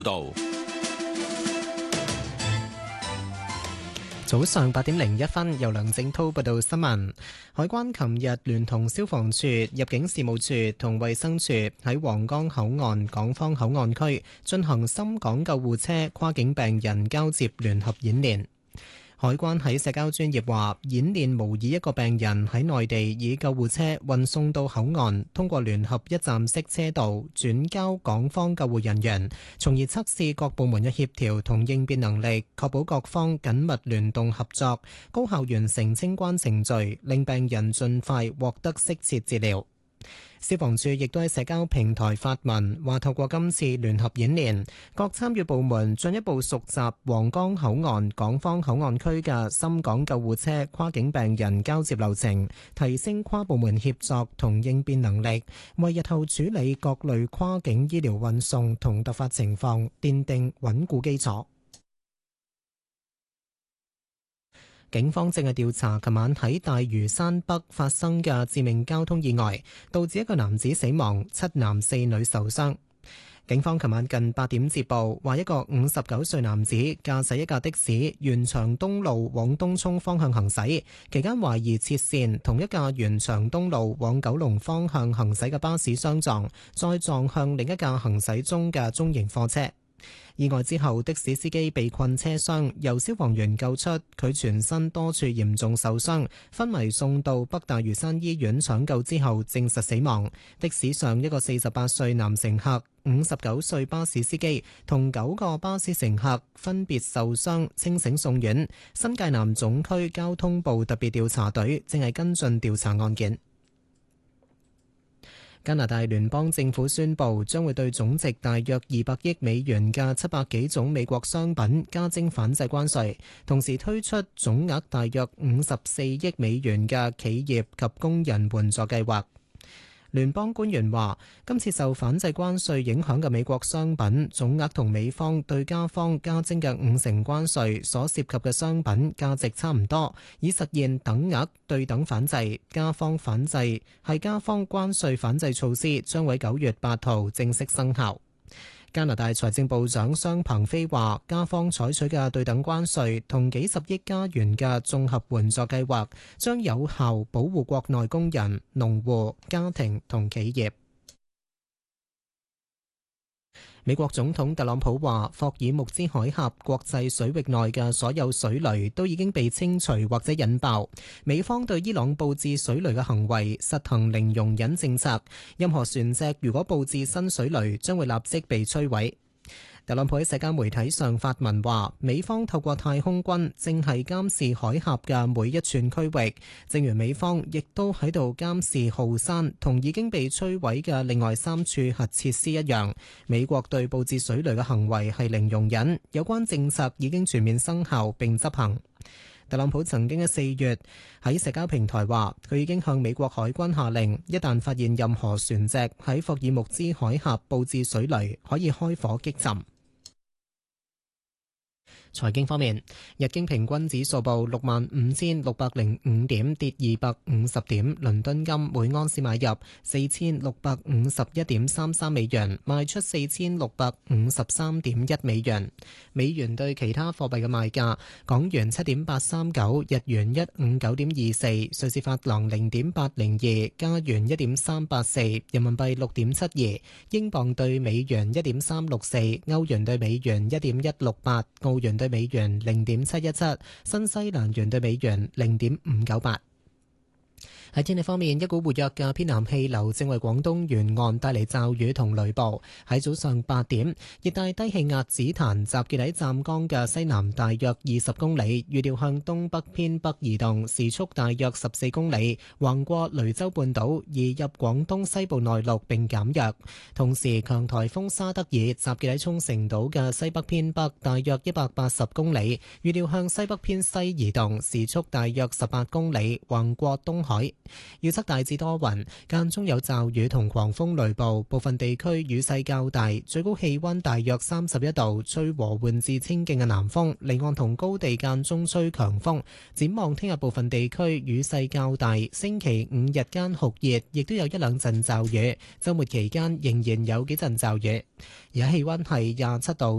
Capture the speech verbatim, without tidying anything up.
道。 早上八點零一分，由梁正滔報道新聞。海關琴日聯同消防處、入境事務處同衛生署喺皇崗口岸港方口岸區進行深港救護車跨境病人交接聯合演練。海關喺社交專頁話，演練模擬一個病人喺內地以救護車運送到口岸，通過聯合一站式車道轉交港方救護人員，從而測試各部門嘅協調同應變能力，確保各方緊密聯動合作，高效完成清關程序，令病人盡快獲得適切治療。消防處亦都喺社交平台發文，話透過今次聯合演練，各參與部門進一步熟習皇崗口岸港方口岸區嘅深港救護車跨境病人交接流程，提升跨部門協作同應變能力，為日後處理各類跨境醫療運送同突發情況奠定穩固基礎。警方正係調查琴晚喺大嶼山北發生嘅致命交通意外，導致一個男子死亡，七男四女受傷。警方琴晚近八點接報，話一個五十九歲男子駕駛一架的士沿長東路往東涌方向行駛，期間懷疑切線，同一架沿長東路往九龍方向行駛嘅巴士相撞，再撞向另一架行駛中嘅中型貨車。意外之後，的士司機被困車廂，由消防員救出，佢全身多處嚴重受傷，昏迷送到北大嶼山醫院搶救之後證實死亡。的士上一個四十八歲男乘客、五十九歲巴士司機同九個巴士乘客分別受傷，清醒送院。新界南總區交通部特別調查隊正係跟進調查案件。加拿大聯邦政府宣布，將會對總值大約二百億美元嘅七百幾種美國商品加徵反制關稅，同時推出總額大約五十四億美元嘅企業及工人援助計劃。聯邦官員話，今次受反制關稅影響嘅美國商品總額同美方對加方加徵嘅五成關稅所涉及嘅商品價值差唔多，以實現等額對等反制。加方反制係加方關稅反制措施，將喺九月八號正式生效。加拿大財政部長商鵬飛話，加方採取嘅對等關稅同幾十億加元嘅綜合援助計劃，將有效保護國內工人、農戶、家庭同企業。美國總統特朗普話，霍爾木茲海峽國際水域內嘅所有水雷都已經被清除或者引爆。美方對伊朗佈置水雷嘅行為實行零容忍政策，任何船隻如果佈置新水雷，將會立即被摧毀。特朗普喺社交媒體上發文話，美方透過太空軍正係監視海峽嘅每一寸區域，正如美方亦都喺度監視浩山同已經被摧毀嘅另外三處核設施一樣。美國對佈置水雷嘅行為係零容忍，有關政策已經全面生效並執行。特朗普曾經喺四月喺社交平台話，佢已經向美國海軍下令，一旦發現任何船隻喺霍爾木茲海峽佈置水雷，可以開火擊沉。財經方面，日經平均指數報六萬五千六百零五點，跌二百五十點。倫敦金每盎司買入四千六百五十一點三三美元，賣出四千六百五十三點一美元。美元對其他貨幣嘅賣價：港元七點八三九，日元一五九點二四，瑞士法郎零點八零二，加元一點三八四，人民幣六點七二，英鎊對美元一點三六四，歐元對美元一點一六八，澳元對美元零點七一七，新西蘭元對美元零點五九八。喺天氣方面，一股活躍嘅偏南氣流正為廣東沿岸帶嚟驟雨同雷暴。喺早上八點，熱帶低氣壓紫檀集結喺湛江嘅西南大約二十公里，預料向東北偏北移動，時速大約十四公里，橫過雷州半島，移入廣東西部內陸並減弱。同時，強颱風沙德爾集結喺沖繩島嘅西北偏北大約一百八十公里，預料向西北偏西移動，時速大約十八公里，橫過東海。 預測大致多雲，間中有驟雨同狂風雷暴，部分地區雨勢較大，最高氣溫大約三十一度，吹和緩至清勁嘅南風，離岸同高地間中吹強風。展望聽日部分地區雨勢較大，星期五日間酷熱，亦都有一兩陣驟雨，週末期間仍然有幾陣驟雨。而家氣溫係廿七度。